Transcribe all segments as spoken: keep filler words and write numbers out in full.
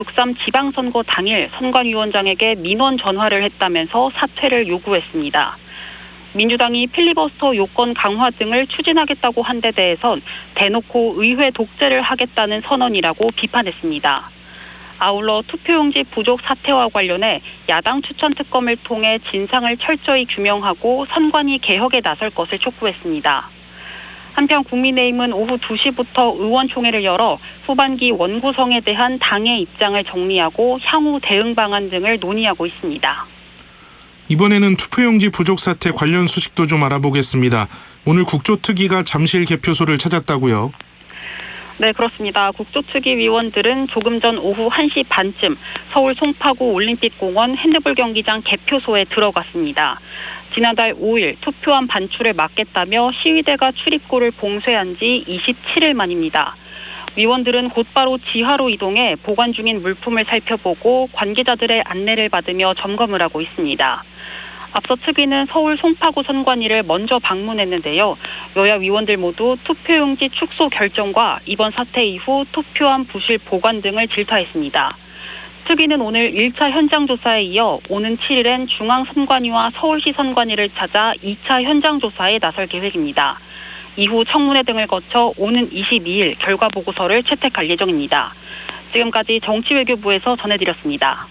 육삼 지방선거 당일 선관위원장에게 민원 전화를 했다면서 사퇴를 요구했습니다. 민주당이 필리버스터 요건 강화 등을 추진하겠다고 한 데 대해선 대놓고 의회 독재를 하겠다는 선언이라고 비판했습니다. 아울러 투표용지 부족 사태와 관련해 야당 추천 특검을 통해 진상을 철저히 규명하고 선관위 개혁에 나설 것을 촉구했습니다. 한편 국민의힘은 오후 두 시부터 의원총회를 열어 후반기 원구성에 대한 당의 입장을 정리하고 향후 대응 방안 등을 논의하고 있습니다. 이번에는 투표용지 부족 사태 관련 소식도 좀 알아보겠습니다. 오늘 국조특위가 잠실 개표소를 찾았다고요? 네, 그렇습니다. 국조특위 위원들은 조금 전 오후 한 시 반쯤 서울 송파구 올림픽공원 핸드볼 경기장 개표소에 들어갔습니다. 지난달 오 일 투표함 반출을 막겠다며 시위대가 출입구를 봉쇄한 지 이십칠 일 만입니다. 위원들은 곧바로 지하로 이동해 보관 중인 물품을 살펴보고 관계자들의 안내를 받으며 점검을 하고 있습니다. 앞서 특위는 서울 송파구 선관위를 먼저 방문했는데요. 여야 위원들 모두 투표용지 축소 결정과 이번 사태 이후 투표함 부실 보관 등을 질타했습니다. 특위는 오늘 일 차 현장 조사에 이어 오는 칠 일엔 중앙선관위와 서울시 선관위를 찾아 이 차 현장 조사에 나설 계획입니다. 이후 청문회 등을 거쳐 오는 이십이 일 결과 보고서를 채택할 예정입니다. 지금까지 정치외교부에서 전해드렸습니다.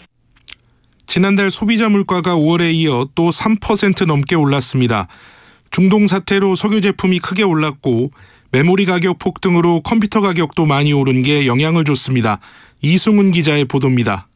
지난달 소비자 물가가 오월에 이어 또 삼 퍼센트 넘게 올랐습니다. 중동 사태로 석유 제품이 크게 올랐고 메모리 가격 폭등으로 컴퓨터 가격도 많이 오른 게 영향을 줬습니다. 이승훈 기자의 보도입니다.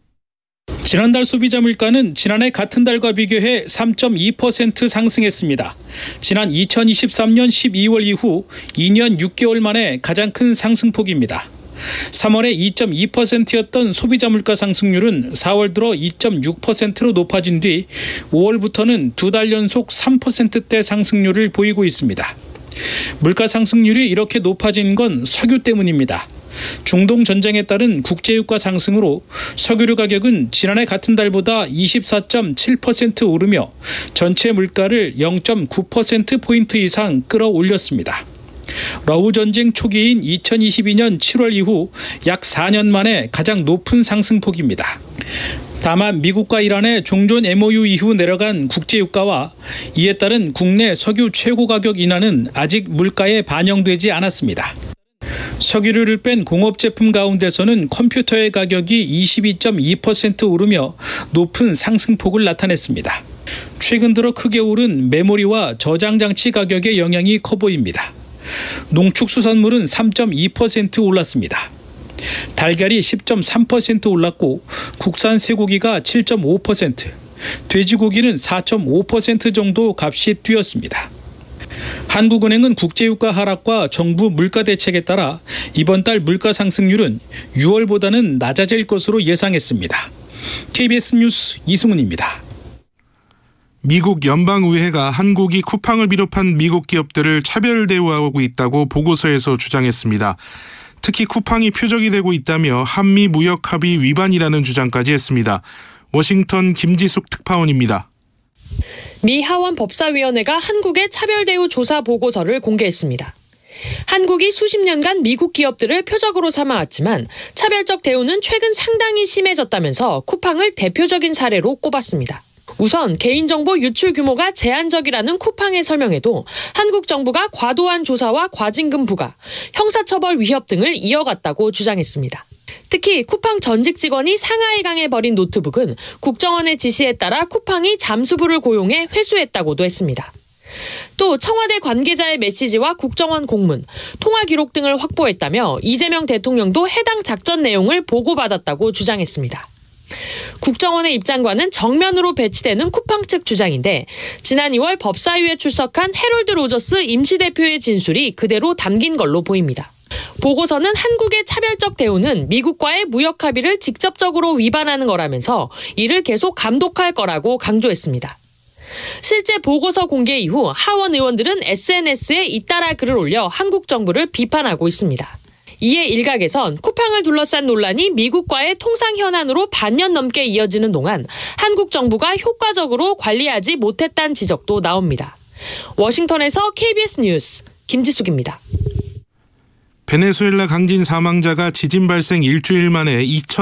지난달 소비자 물가는 지난해 같은 달과 비교해 삼 점 이 퍼센트 상승했습니다. 지난 이천이십삼 년 십이 월 이후 이 년 육 개월 만에 가장 큰 상승폭입니다. 삼월에 이 점 이 퍼센트였던 소비자 물가 상승률은 사월 들어 이 점 육 퍼센트로 높아진 뒤 오월부터는 두 달 연속 삼 퍼센트대 상승률을 보이고 있습니다. 물가 상승률이 이렇게 높아진 건 석유 때문입니다. 중동 전쟁에 따른 국제유가 상승으로 석유류 가격은 지난해 같은 달보다 이십사 점 칠 퍼센트 오르며 전체 물가를 영 점 구 퍼센트 포인트 이상 끌어올렸습니다. 러우 전쟁 초기인 이천이십이 년 칠월 이후 약 사 년 만에 가장 높은 상승폭입니다. 다만 미국과 이란의 종전 엠오유 이후 내려간 국제유가와 이에 따른 국내 석유 최고 가격 인하는 아직 물가에 반영되지 않았습니다. 석유류를 뺀 공업 제품 가운데서는 컴퓨터의 가격이 이십이 점 이 퍼센트 오르며 높은 상승폭을 나타냈습니다. 최근 들어 크게 오른 메모리와 저장 장치 가격의 영향이 커 보입니다. 농축수산물은 삼 점 이 퍼센트 올랐습니다. 달걀이 십 점 삼 퍼센트 올랐고 국산 쇠고기가 칠 점 오 퍼센트, 돼지고기는 사 점 오 퍼센트 정도 값이 뛰었습니다. 한국은행은 국제유가 하락과 정부 물가 대책에 따라 이번 달 물가 상승률은 유월보다는 낮아질 것으로 예상했습니다. 케이비에스 뉴스 이승훈입니다. 미국 연방의회가 한국이 쿠팡을 비롯한 미국 기업들을 차별 대우하고 있다고 보고서에서 주장했습니다. 특히 쿠팡이 표적이 되고 있다며 한미 무역 합의 위반이라는 주장까지 했습니다. 워싱턴 김지숙 특파원입니다. 미 하원 법사위원회가 한국의 차별대우 조사 보고서를 공개했습니다. 한국이 수십 년간 미국 기업들을 표적으로 삼아왔지만 차별적 대우는 최근 상당히 심해졌다면서 쿠팡을 대표적인 사례로 꼽았습니다. 우선 개인정보 유출 규모가 제한적이라는 쿠팡의 설명에도 한국 정부가 과도한 조사와 과징금 부과, 형사처벌 위협 등을 이어갔다고 주장했습니다. 특히 쿠팡 전직 직원이 상하이 강에 버린 노트북은 국정원의 지시에 따라 쿠팡이 잠수부를 고용해 회수했다고도 했습니다. 또 청와대 관계자의 메시지와 국정원 공문, 통화 기록 등을 확보했다며 이재명 대통령도 해당 작전 내용을 보고받았다고 주장했습니다. 국정원의 입장과는 정면으로 배치되는 쿠팡 측 주장인데 지난 이월 법사위에 출석한 해롤드 로저스 임시대표의 진술이 그대로 담긴 걸로 보입니다. 보고서는 한국의 차별적 대우는 미국과의 무역 합의를 직접적으로 위반하는 거라면서 이를 계속 감독할 거라고 강조했습니다. 실제 보고서 공개 이후 하원 의원들은 에스엔에스에 잇따라 글을 올려 한국 정부를 비판하고 있습니다. 이에 일각에선 쿠팡을 둘러싼 논란이 미국과의 통상 현안으로 반년 넘게 이어지는 동안 한국 정부가 효과적으로 관리하지 못했다는 지적도 나옵니다. 워싱턴에서 케이비에스 뉴스 김지숙입니다. 베네수엘라 강진 사망자가 지진 발생 일주일 만에 이천